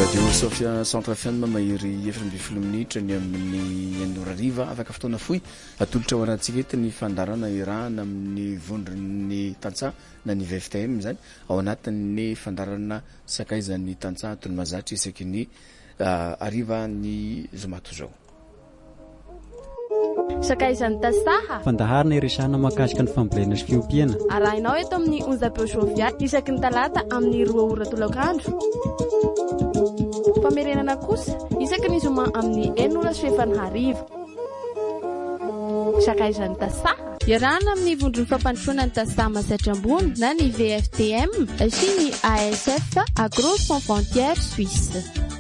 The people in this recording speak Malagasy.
radio Sofia centre FM mahiry 7 minitra ny amin'ny Andorariva afaka fotoana foy atolotra ho anantsika eto ny fandarana irahana amin'ny vondron'ny tantsaha na ny VFTM zany ao anatin'ny fandarana sakaizan'ny tantsaha tony mazatra isaky ny ariva ny zomato zao Sakaizan'ny tasaha fandaharana iresahana makasika ny fambolena sy fiompiana arahinao eto amin'ny 11 Joviat isaky ny talata amin'ny 2 ora tolakandro famerenana kosa isaky ny zoma amin'ny 1 ora sy 5 Sakaizan'ny tasaha iarahana amin'ny vondron'ny fampandrosoana ny tasaha Masatra Ambony na ny VFTM sy ny ASF Agro Sans Frontières Suisse